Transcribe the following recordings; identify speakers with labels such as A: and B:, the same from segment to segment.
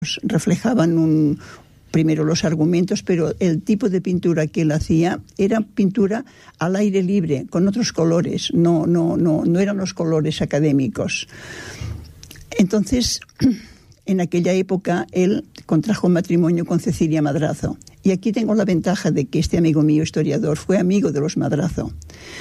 A: reflejaban primero los argumentos, pero el tipo de pintura que él hacía era pintura al aire libre, con otros colores, no eran los colores académicos. Entonces, en aquella época, él contrajo matrimonio con Cecilia Madrazo. Y aquí tengo la ventaja de que este amigo mío, historiador, fue amigo de los Madrazo.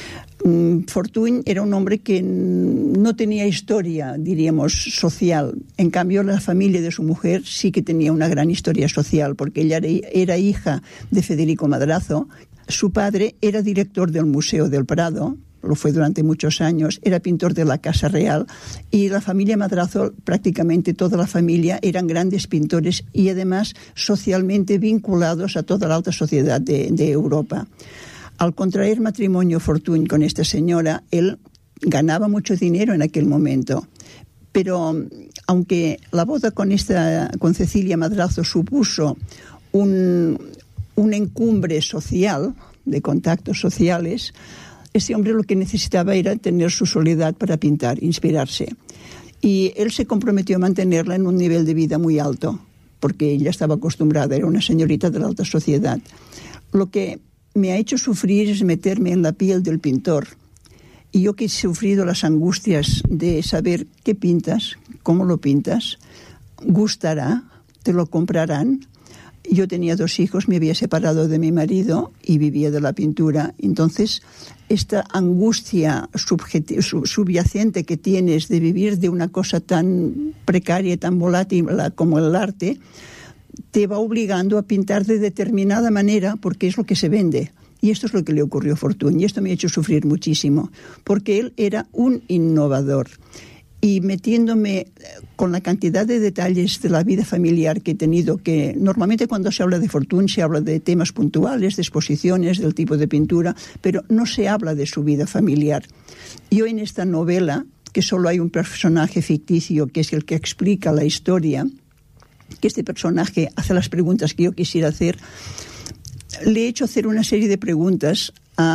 A: Fortuny era un hombre que no tenía historia, diríamos, social. En cambio, la familia de su mujer sí que tenía una gran historia social, porque ella era hija de Federico Madrazo. Su padre era director del Museo del Prado, lo fue durante muchos años, era pintor de la Casa Real, y la familia Madrazo, prácticamente toda la familia, eran grandes pintores y además socialmente vinculados a toda la alta sociedad de Europa. Al contraer matrimonio Fortuny con esta señora, él ganaba mucho dinero en aquel momento. Pero aunque la boda con Cecilia Madrazo supuso un encumbre social, de contactos sociales, este hombre lo que necesitaba era tener su soledad para pintar, inspirarse. Y él se comprometió a mantenerla en un nivel de vida muy alto, porque ella estaba acostumbrada, era una señorita de la alta sociedad. Lo que me ha hecho sufrir es meterme en la piel del pintor. Y yo que he sufrido las angustias de saber qué pintas, cómo lo pintas, gustará, te lo comprarán. Yo tenía 2 hijos, me había separado de mi marido y vivía de la pintura. Entonces, esta angustia subyacente que tienes de vivir de una cosa tan precaria, tan volátil como el arte, te va obligando a pintar de determinada manera porque es lo que se vende. Y esto es lo que le ocurrió a Fortuny. Y esto me ha hecho sufrir muchísimo, porque él era un innovador. Y metiéndome con la cantidad de detalles de la vida familiar que he tenido, que normalmente cuando se habla de Fortuny se habla de temas puntuales, de exposiciones, del tipo de pintura, pero no se habla de su vida familiar. Yo en esta novela, que solo hay un personaje ficticio, que es el que explica la historia, que este personaje hace las preguntas que yo quisiera hacer, le he hecho hacer una serie de preguntas,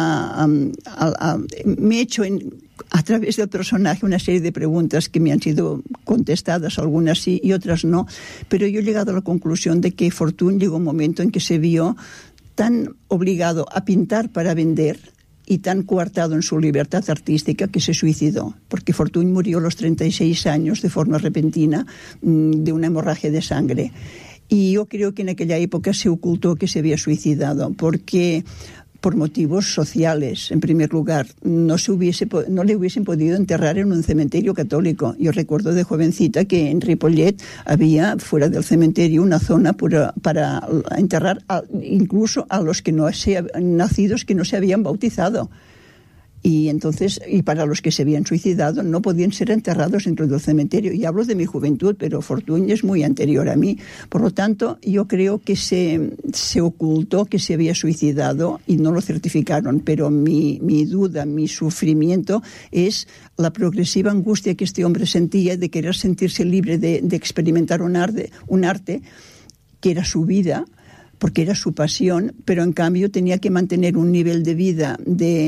A: me he hecho a través del personaje una serie de preguntas que me han sido contestadas, algunas sí y otras no, pero yo he llegado a la conclusión de que Fortuny llegó un momento en que se vio tan obligado a pintar para vender y tan coartado en su libertad artística que se suicidó, porque Fortuny murió a los 36 años de forma repentina de una hemorragia de sangre. Y yo creo que en aquella época se ocultó que se había suicidado, porque por motivos sociales, en primer lugar, no le hubiesen podido enterrar en un cementerio católico. Yo recuerdo de jovencita que en Ripollet había, fuera del cementerio, una zona para enterrar incluso a los que nacidos que no se habían bautizado. Y entonces, y para los que se habían suicidado, no podían ser enterrados dentro del cementerio. Y hablo de mi juventud, pero Fortuny es muy anterior a mí. Por lo tanto, yo creo que se ocultó que se había suicidado y no lo certificaron. Pero mi duda, mi sufrimiento es la progresiva angustia que este hombre sentía de querer sentirse libre de experimentar un arte que era su vida, porque era su pasión, pero en cambio tenía que mantener un nivel de vida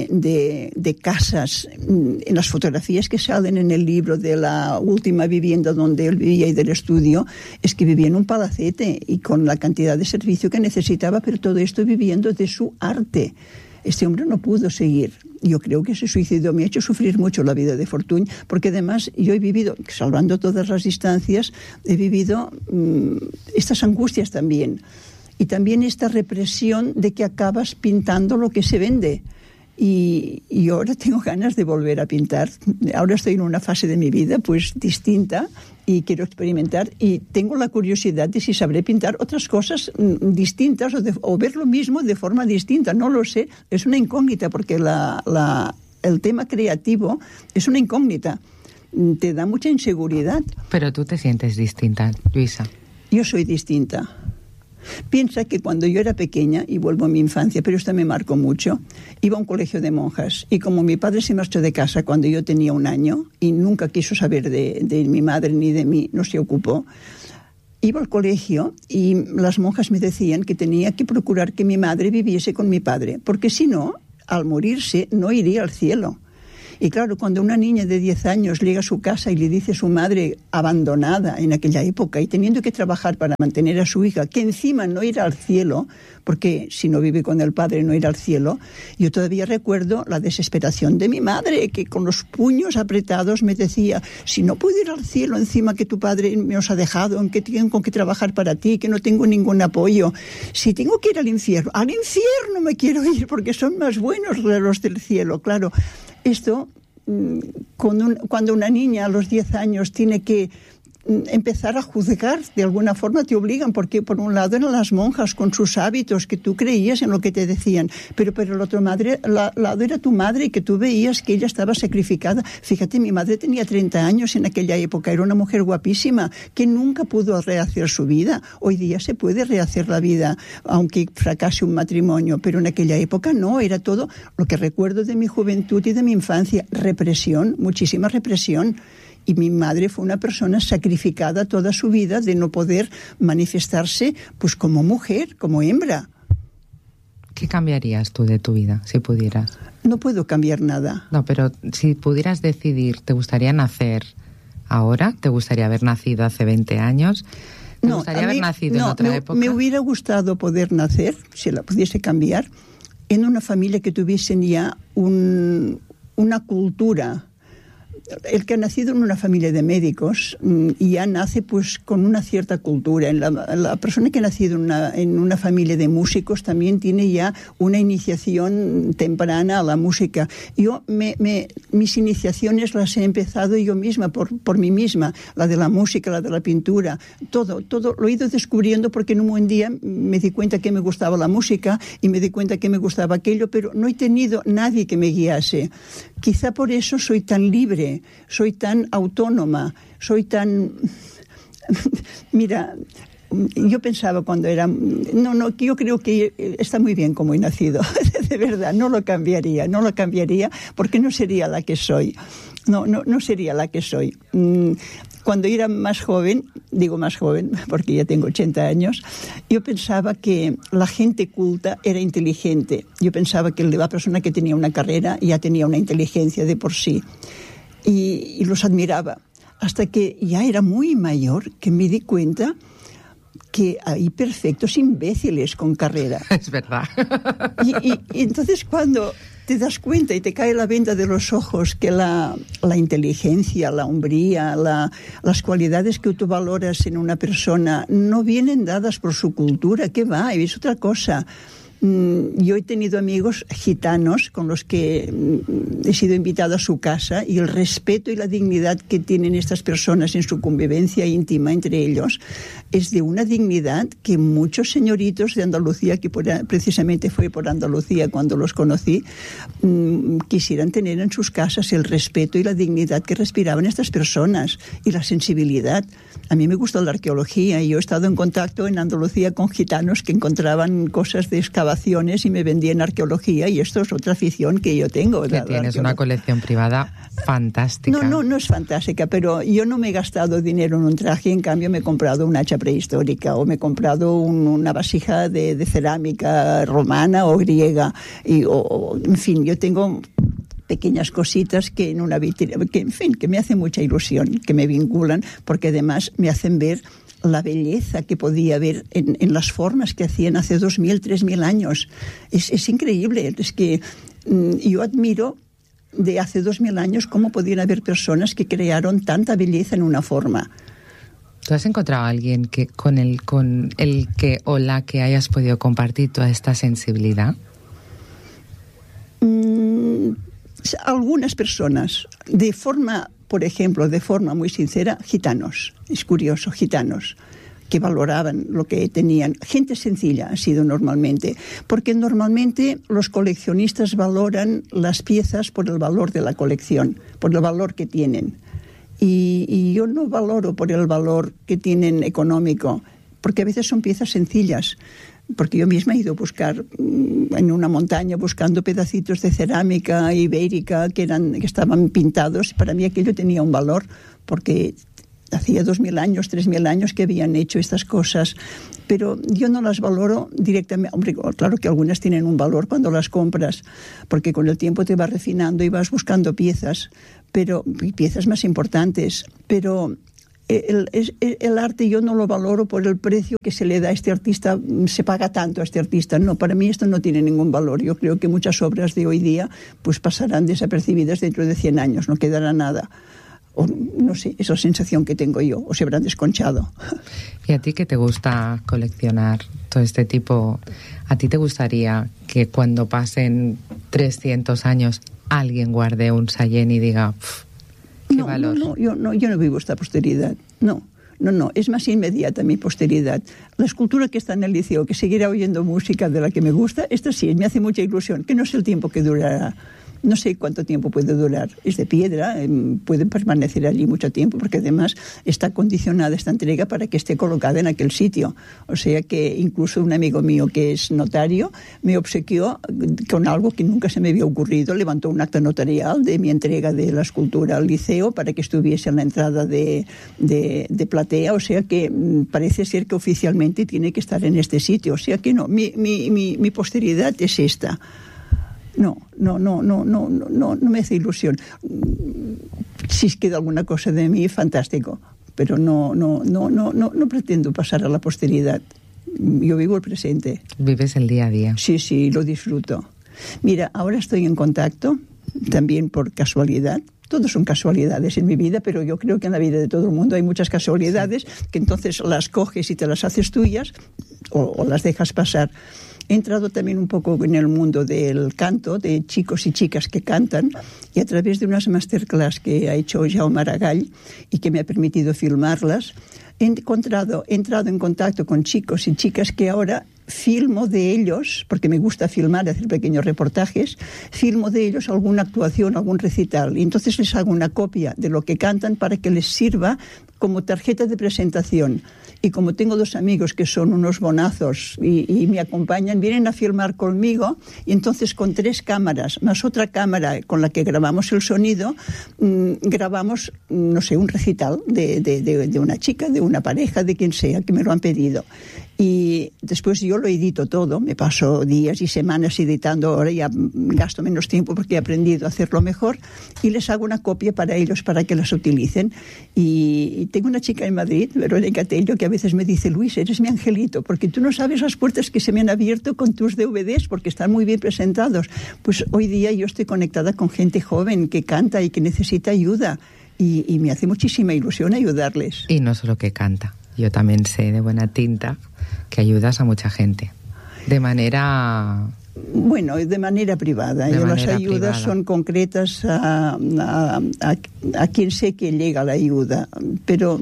A: de casas. En las fotografías que salen en el libro de la última vivienda donde él vivía y del estudio, es que vivía en un palacete y con la cantidad de servicio que necesitaba, pero todo esto viviendo de su arte. Este hombre no pudo seguir. Yo creo que se suicidó. Me ha hecho sufrir mucho la vida de Fortuny, porque además yo he vivido, salvando todas las distancias, he vivido estas angustias también. Y también esta represión de que acabas pintando lo que se vende. Y ahora tengo ganas de volver a pintar. Ahora estoy en una fase de mi vida pues distinta y quiero experimentar. Y tengo la curiosidad de si sabré pintar otras cosas distintas o ver lo mismo de forma distinta. No lo sé. Es una incógnita porque el tema creativo es una incógnita. Te da mucha inseguridad.
B: Pero tú te sientes distinta, Luisa.
A: Yo soy distinta. Piensa que cuando yo era pequeña, y vuelvo a mi infancia, pero esto me marcó mucho, iba a un colegio de monjas y como mi padre se marchó de casa cuando yo tenía 1 año y nunca quiso saber de mi madre ni de mí, no se ocupó, iba al colegio y las monjas me decían que tenía que procurar que mi madre viviese con mi padre, porque si no, al morirse no iría al cielo. Y claro, cuando una niña de 10 años llega a su casa y le dice a su madre, abandonada en aquella época y teniendo que trabajar para mantener a su hija, que encima no irá al cielo, porque si no vive con el padre no irá al cielo, yo todavía recuerdo la desesperación de mi madre, que con los puños apretados me decía, si no puedo ir al cielo encima que tu padre me os ha dejado, en que tengo que trabajar para ti, que no tengo ningún apoyo, si tengo que ir al infierno me quiero ir porque son más buenos los del cielo. Claro, esto, cuando una niña a los 10 años tiene que empezar a juzgar, de alguna forma te obligan, porque por un lado eran las monjas con sus hábitos, que tú creías en lo que te decían, pero el otro lado era tu madre y que tú veías que ella estaba sacrificada. Fíjate, mi madre tenía 30 años en aquella época, era una mujer guapísima que nunca pudo rehacer su vida. Hoy día se puede rehacer la vida, aunque fracase un matrimonio, pero en aquella época no, era todo lo que recuerdo de mi juventud y de mi infancia, represión, muchísima represión. Y mi madre fue una persona sacrificada toda su vida de no poder manifestarse pues como mujer, como hembra.
B: ¿Qué cambiarías tú de tu vida, si pudieras?
A: No puedo cambiar nada.
B: No, pero si pudieras decidir, ¿te gustaría nacer ahora? ¿Te gustaría haber nacido hace 20 años? ¿Te gustaría haber nacido en otra época?
A: Me hubiera gustado poder nacer, si la pudiese cambiar, en una familia que tuviesen ya una cultura. El que ha nacido en una familia de médicos ya nace pues con una cierta cultura. La persona que ha nacido en una familia de músicos también tiene ya una iniciación temprana a la música. Yo mis iniciaciones las he empezado yo misma, por mí misma, la de la música, la de la pintura, todo lo he ido descubriendo porque en un buen día me di cuenta que me gustaba la música y me di cuenta que me gustaba aquello, pero no he tenido nadie que me guiase. Quizá por eso soy tan libre, soy tan autónoma, soy tan... Mira, yo pensaba cuando era... No, yo creo que está muy bien como he nacido, de verdad, no lo cambiaría porque no sería la que soy. No sería la que soy. Cuando era más joven, digo más joven porque ya tengo 80 años, yo pensaba que la gente culta era inteligente. Yo pensaba que la persona que tenía una carrera ya tenía una inteligencia de por sí. Y los admiraba. Hasta que ya era muy mayor que me di cuenta que hay perfectos imbéciles con carrera.
B: Es verdad.
A: Y entonces cuando te das cuenta y te cae la venda de los ojos que la inteligencia, la hombría, las cualidades que tú valoras en una persona no vienen dadas por su cultura, ¿qué va? Es otra cosa. Yo he tenido amigos gitanos con los que he sido invitada a su casa y el respeto y la dignidad que tienen estas personas en su convivencia íntima entre ellos es de una dignidad que muchos señoritos de Andalucía, que precisamente fue por Andalucía cuando los conocí, quisieran tener en sus casas el respeto y la dignidad que respiraban estas personas y la sensibilidad. A mí me gusta la arqueología y yo he estado en contacto en Andalucía con gitanos que encontraban cosas de excavaciones y me vendían arqueología, y esto es otra afición que yo tengo.
B: Que tienes una colección privada fantástica.
A: No es fantástica, pero yo no me he gastado dinero en un traje, en cambio me he comprado un hacha prehistórica o me he comprado una vasija de cerámica romana o griega, en fin, yo tengo pequeñas cositas que en una vitrina, que me hacen mucha ilusión, que me vinculan, porque además me hacen ver la belleza que podía haber en las formas que hacían hace 2000, 3000 años. Es increíble. Es que yo admiro de hace 2000 años cómo podían haber personas que crearon tanta belleza en una forma.
B: ¿Tú has encontrado a alguien con el que o la que hayas podido compartir toda esta sensibilidad?
A: Algunas personas, por ejemplo, de forma muy sincera, gitanos. Es curioso, gitanos que valoraban lo que tenían. Gente sencilla ha sido normalmente, porque normalmente los coleccionistas valoran las piezas por el valor de la colección, por el valor que tienen. Y yo no valoro por el valor que tienen económico, porque a veces son piezas sencillas. Porque yo misma he ido a buscar en una montaña buscando pedacitos de cerámica ibérica que estaban pintados. Para mí aquello tenía un valor porque hacía 2000 años, 3000 años que habían hecho estas cosas, pero yo no las valoro directamente. Hombre, claro que algunas tienen un valor cuando las compras, porque con el tiempo te vas refinando y vas buscando piezas, y piezas más importantes, pero el arte yo no lo valoro por el precio que se le da a este artista, se paga tanto a este artista. No, para mí esto no tiene ningún valor. Yo creo que muchas obras de hoy día pues pasarán desapercibidas dentro de 100 años, no quedará nada. O no sé, esa sensación que tengo yo, o se habrán desconchado.
B: ¿Y a ti que te gusta coleccionar todo este tipo? ¿A ti te gustaría que cuando pasen 300 años alguien guarde un Sallén y diga, qué valor?
A: Yo no vivo esta posteridad, no, es más inmediata mi posteridad. La escultura que está en el liceo, que seguirá oyendo música de la que me gusta, esta sí, me hace mucha ilusión, que no sé el tiempo que durará. No sé cuánto tiempo puede durar. Es de piedra, puede permanecer allí mucho tiempo, porque además está condicionada esta entrega para que esté colocada en aquel sitio. O sea que incluso un amigo mío que es notario me obsequió con algo que nunca se me había ocurrido. Levantó un acta notarial de mi entrega de la escultura al liceo para que estuviese en la entrada de platea. O sea que parece ser que oficialmente tiene que estar en este sitio. O sea que no, mi posteridad es esta. No me hace ilusión. Si queda alguna cosa de mí, fantástico, pero no pretendo pasar a la posteridad. Yo vivo el presente.
B: Vives el día a día.
A: Sí, lo disfruto. Mira, ahora estoy en contacto, también por casualidad. Todos son casualidades en mi vida, pero yo creo que en la vida de todo el mundo hay muchas casualidades que entonces las coges y te las haces tuyas o las dejas pasar. He entrado también un poco en el mundo del canto, de chicos y chicas que cantan, y a través de unas masterclass que ha hecho Jaume Aragall y que me ha permitido filmarlas, he entrado en contacto con chicos y chicas que ahora filmo de ellos, porque me gusta filmar, hacer pequeños reportajes, filmo de ellos alguna actuación, algún recital, y entonces les hago una copia de lo que cantan para que les sirva como tarjeta de presentación. Y como tengo 2 amigos que son unos bonazos y me acompañan, vienen a filmar conmigo, y entonces con 3 cámaras, más otra cámara con la que grabamos el sonido, grabamos, no sé, un recital de una chica, de una pareja, de quien sea, que me lo han pedido. Y después yo lo edito todo, me paso días y semanas editando, ahora ya gasto menos tiempo porque he aprendido a hacerlo mejor, y les hago una copia para ellos para que las utilicen. Y tengo una chica en Madrid, Verónica Tello, que a veces me dice, Luis, eres mi angelito, porque tú no sabes las puertas que se me han abierto con tus DVDs, porque están muy bien presentados. Pues hoy día yo estoy conectada con gente joven que canta y que necesita ayuda, y me hace muchísima ilusión ayudarles.
B: Y no solo que canta, yo también sé de buena tinta que ayudas a mucha gente, de manera...
A: Bueno, de manera privada. Las ayudas son concretas a quien sé que llega la ayuda. Pero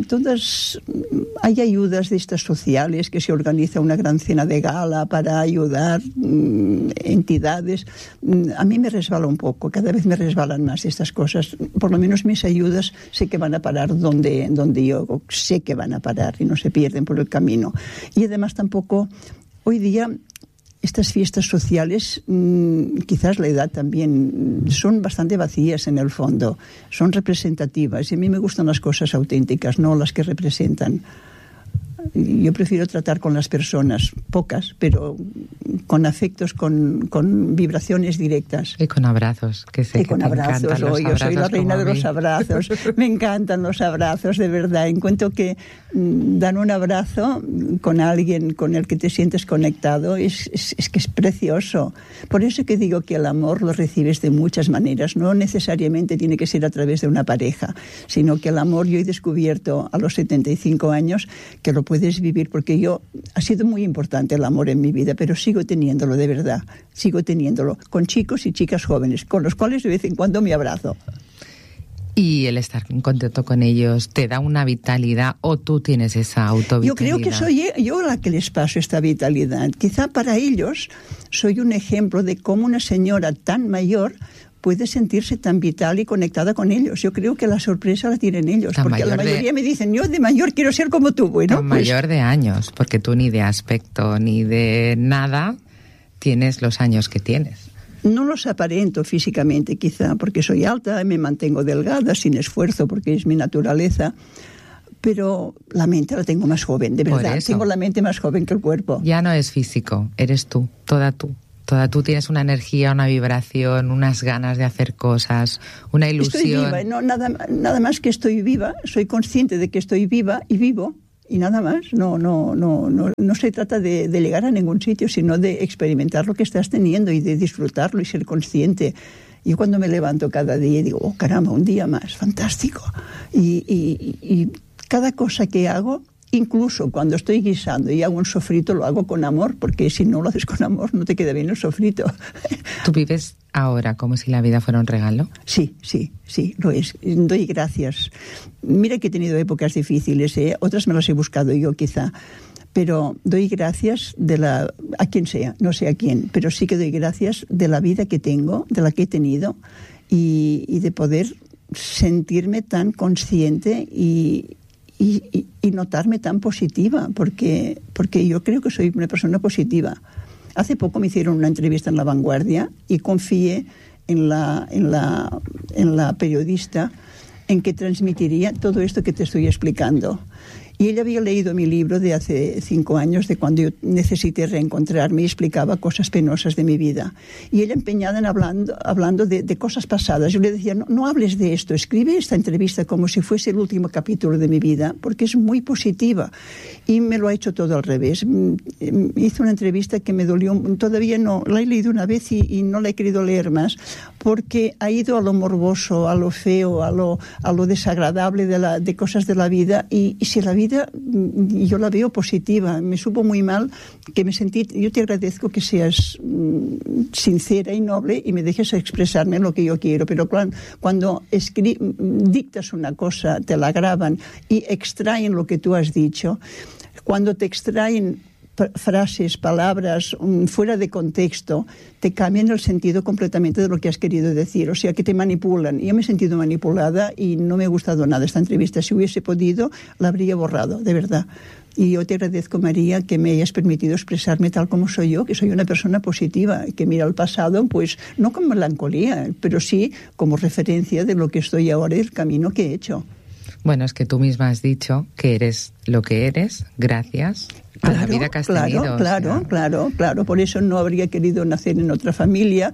A: hay ayudas de estas sociales, que se organiza una gran cena de gala para ayudar entidades. A mí me resbala un poco, cada vez me resbalan más estas cosas. Por lo menos mis ayudas sé que van a parar donde yo sé que van a parar y no se pierden por el camino. Y además tampoco, hoy día, estas fiestas sociales, quizás la edad también, son bastante vacías en el fondo, son representativas, y a mí me gustan las cosas auténticas, no las que representan. Yo prefiero tratar con las personas, pocas, pero con afectos, con vibraciones directas.
B: Y con abrazos, que sé que
A: con abrazos. Yo soy la reina de los abrazos. Me encantan los abrazos, de verdad. Encuentro que dan un abrazo con alguien con el que te sientes conectado, es que es precioso. Por eso que digo que el amor lo recibes de muchas maneras. No necesariamente tiene que ser a través de una pareja, sino que el amor, yo he descubierto a los 75 años que lo puedes vivir, porque ha sido muy importante el amor en mi vida, pero sigo teniéndolo, de verdad, sigo teniéndolo con chicos y chicas jóvenes, con los cuales de vez en cuando me abrazo.
B: ¿Y el estar en contacto con ellos te da una vitalidad, o tú tienes esa autovitalidad?
A: Yo creo que soy yo la que les paso esta vitalidad. Quizá para ellos soy un ejemplo de cómo una señora tan mayor puede sentirse tan vital y conectada con ellos. Yo creo que la sorpresa la tienen ellos, porque la mayoría me dicen, yo de mayor quiero ser como tú. Bueno,
B: tan mayor de años, porque tú ni de aspecto ni de nada tienes los años que tienes.
A: No los aparento físicamente, quizá, porque soy alta y me mantengo delgada, sin esfuerzo, porque es mi naturaleza. pero la mente la tengo más joven, de verdad. Tengo la mente más joven que el cuerpo.
B: Ya no es físico, eres tú, toda tú. Toda tú tienes una energía, una vibración, unas ganas de hacer cosas, una ilusión.
A: Estoy viva, no, nada más que estoy viva, soy consciente de que estoy viva y vivo. Y nada más, no se trata de llegar a ningún sitio, sino de experimentar lo que estás teniendo y de disfrutarlo y ser consciente. Yo cuando me levanto cada día digo, oh caramba, un día más, fantástico. Y cada cosa que hago, incluso cuando estoy guisando y hago un sofrito, lo hago con amor, porque si no lo haces con amor no te queda bien el sofrito.
B: ¿Tú vives ahora como si la vida fuera un regalo? Sí,
A: lo es. Doy gracias. Mira que he tenido épocas difíciles, otras me las he buscado yo quizá, pero doy gracias a quien sea, no sé a quién, pero sí que doy gracias de la vida que tengo, de la que he tenido, y de poder sentirme tan consciente y notarme tan positiva, porque yo creo que soy una persona positiva. Hace poco me hicieron una entrevista en La Vanguardia y confié en la periodista en que transmitiría todo esto que te estoy explicando. Y ella había leído mi libro de hace 5 años, de cuando yo necesité reencontrarme, y explicaba cosas penosas de mi vida. Y ella empeñada en hablando de cosas pasadas. Yo le decía, no hables de esto, escribe esta entrevista como si fuese el último capítulo de mi vida, porque es muy positiva. Y me lo ha hecho todo al revés. Hizo una entrevista que me dolió, todavía no, la he leído una vez y no la he querido leer más, porque ha ido a lo morboso, a lo feo, a lo desagradable de cosas de la vida, y si la vida yo la veo positiva. Me supo muy mal que me sentí. Yo te agradezco que seas sincera y noble y me dejes expresarme lo que yo quiero, pero cuando dictas una cosa, te la graban y extraen lo que tú has dicho, cuando te extraen frases, palabras fuera de contexto, te cambian el sentido completamente de lo que has querido decir, o sea que te manipulan. Yo me he sentido manipulada y no me ha gustado nada esta entrevista. Si hubiese podido, la habría borrado, de verdad. Y yo te agradezco, María, que me hayas permitido expresarme tal como soy yo, que soy una persona positiva, que mira al pasado, pues no con melancolía, pero sí como referencia de lo que estoy ahora y el camino que he hecho.
B: Bueno, es que tú misma has dicho que eres lo que eres gracias a la vida que has tenido. Claro. Por eso no habría querido nacer en otra familia.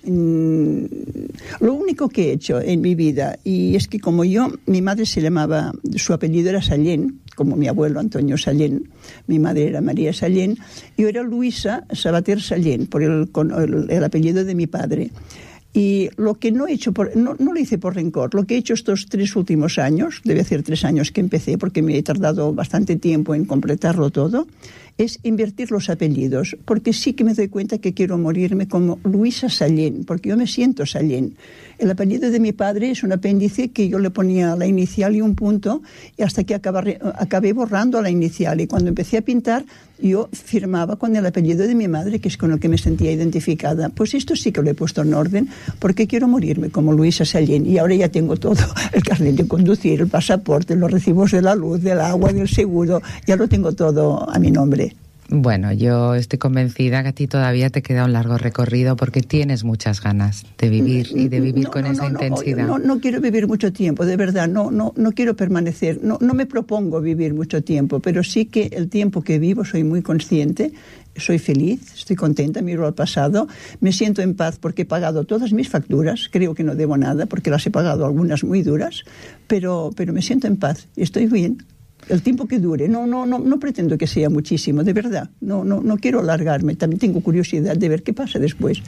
B: Lo único que he hecho en mi vida, y es que como mi madre se llamaba, su apellido era Sallén, como mi abuelo Antonio Sallén, mi madre era María Sallén, yo era Luisa Sabater Sallén, por el apellido de mi padre. Y lo que no he hecho, no lo hice por rencor, lo que he hecho estos 3 últimos años, debe ser 3 años que empecé, porque me he tardado bastante tiempo en completarlo todo, es invertir los apellidos, porque sí que me doy cuenta que quiero morirme como Luisa Sallén, porque yo me siento Sallén. El apellido de mi padre es un apéndice que yo le ponía la inicial y un punto, y hasta que acabé borrando la inicial. Y cuando empecé a pintar, yo firmaba con el apellido de mi madre, que es con el que me sentía identificada. Pues esto sí que lo he puesto en orden, porque quiero morirme como Luisa Sallén. Y ahora ya tengo todo, el carnet de conducir, el pasaporte, los recibos de la luz, del agua, del seguro, ya lo tengo todo a mi nombre. Bueno, yo estoy convencida que a ti todavía te queda un largo recorrido, porque tienes muchas ganas de vivir y de vivir con esa intensidad.
A: No quiero vivir mucho tiempo, de verdad, no quiero permanecer, no me propongo vivir mucho tiempo, pero sí que el tiempo que vivo soy muy consciente, soy feliz, estoy contenta, miro al pasado, me siento en paz porque he pagado todas mis facturas, creo que no debo nada porque las he pagado algunas muy duras, pero me siento en paz y estoy bien. El tiempo que dure, no pretendo que sea muchísimo, de verdad, no quiero alargarme, también tengo curiosidad de ver qué pasa después.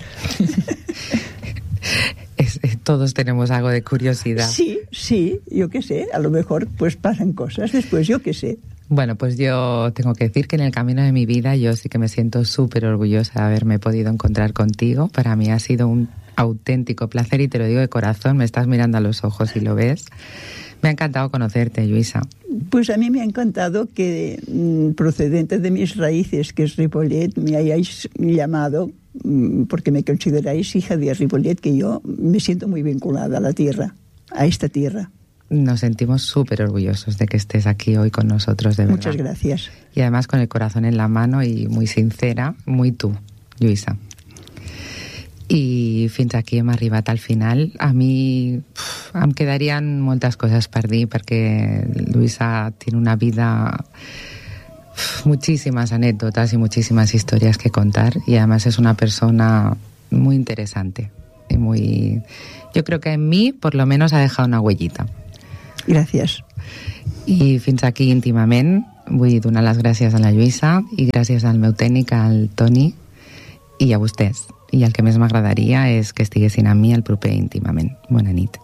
B: Todos tenemos algo de curiosidad.
A: Sí, yo qué sé, a lo mejor pues pasan cosas después, yo qué sé.
B: Bueno, pues yo tengo que decir que en el camino de mi vida yo sí que me siento súper orgullosa de haberme podido encontrar contigo. Para mí ha sido un auténtico placer y te lo digo de corazón, me estás mirando a los ojos y lo ves. Me ha encantado conocerte, Lluïsa.
A: Pues a mí me ha encantado que, procedente de mis raíces, que es Ripollet, me hayáis llamado, porque me consideráis hija de Ripollet, que yo me siento muy vinculada a la tierra, a esta tierra.
B: Nos sentimos súper orgullosos de que estés aquí hoy con nosotros, de verdad.
A: Muchas gracias.
B: Y además con el corazón en la mano y muy sincera, muy tú, Lluïsa. I fins aquí hem arribat al final. A mi em quedarien moltes coses per dir, perquè Luisa tiene una vida, muchísimas anécdotas y muchísimas historias que contar, y además es una persona muy interesante y muy, yo creo que en mí por lo menos ha dejado una huellita.
A: Gràcies.
B: I fins aquí íntimament vull donar les gràcies a la Lluïsa i gràcies al meu tècnic, al Toni, i a vostès. I el que més m'agradaria és que estiguessin amb mi el proper íntimament. Bona nit.